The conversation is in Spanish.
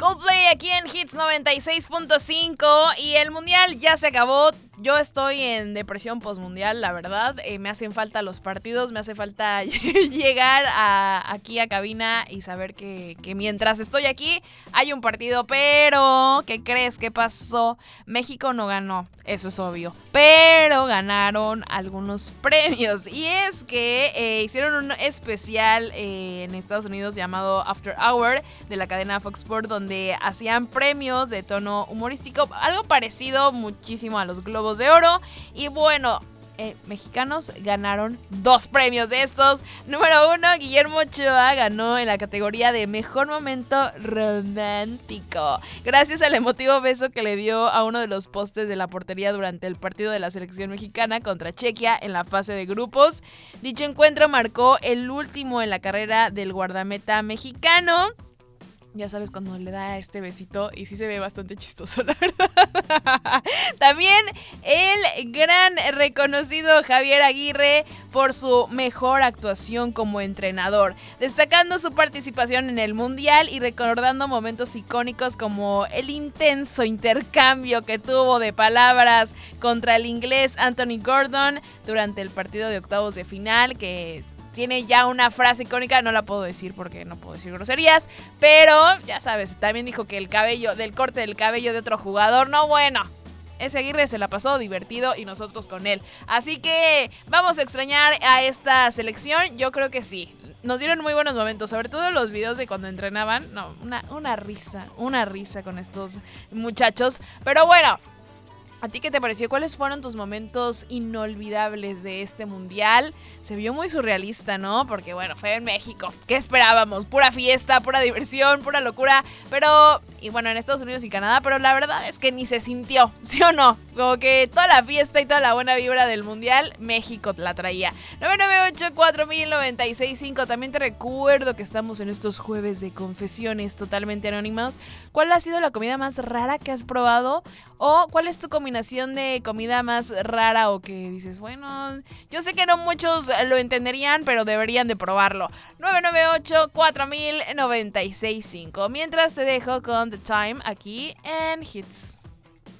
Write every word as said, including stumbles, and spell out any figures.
Coldplay aquí en Hits noventa y seis punto cinco y el mundial ya se acabó. Yo estoy en depresión postmundial, la verdad. Eh, me hacen falta los partidos, me hace falta llegar a, aquí a cabina y saber que, que mientras estoy aquí hay un partido. Pero, ¿qué crees? ¿Qué pasó? México no ganó, eso es obvio. Pero ganaron algunos premios. Y es que eh, hicieron un especial eh, en Estados Unidos llamado After Hour de la cadena Fox Sports, donde hacían premios de tono humorístico, algo parecido muchísimo a los Globos de Oro. Y bueno, eh, mexicanos ganaron dos premios de estos. Número uno, Guillermo Ochoa ganó en la categoría de Mejor Momento Romántico, gracias al emotivo beso que le dio a uno de los postes de la portería durante el partido de la selección mexicana contra Chequia en la fase de grupos. Dicho encuentro marcó el último en la carrera del guardameta mexicano. Ya sabes, cuando le da este besito y sí se ve bastante chistoso, la verdad. También el gran reconocido Javier Aguirre por su mejor actuación como entrenador, destacando su participación en el Mundial y recordando momentos icónicos como el intenso intercambio que tuvo de palabras contra el inglés Anthony Gordon durante el partido de octavos de final, que tiene ya una frase icónica, no la puedo decir porque no puedo decir groserías, pero ya sabes, también dijo que el cabello, del corte del cabello de otro jugador, no, bueno, ese Aguirre se la pasó divertido y nosotros con él. Así que vamos a extrañar a esta selección, yo creo que sí. Nos dieron muy buenos momentos, sobre todo los videos de cuando entrenaban, no, una, una risa, una risa con estos muchachos, pero bueno. ¿A ti qué te pareció? ¿Cuáles fueron tus momentos inolvidables de este mundial? Se vio muy surrealista, ¿no? Porque bueno, fue en México. ¿Qué esperábamos? Pura fiesta, pura diversión, pura locura. Pero, y bueno, en Estados Unidos y Canadá, pero la verdad es que ni se sintió, ¿sí o no? Como que toda la fiesta y toda la buena vibra del mundial, México la traía. nueve nueve ocho, cuatro mil, noventa y seis cinco. También te recuerdo que estamos en estos jueves de confesiones totalmente anónimas. ¿Cuál ha sido la comida más rara que has probado? ¿O cuál es tu combinación de comida más rara o que dices, bueno, yo sé que no muchos lo entenderían, pero deberían de probarlo? nueve nueve ocho, cuatro mil, noventa y seis cinco. Mientras te dejo con The Time aquí en Hits.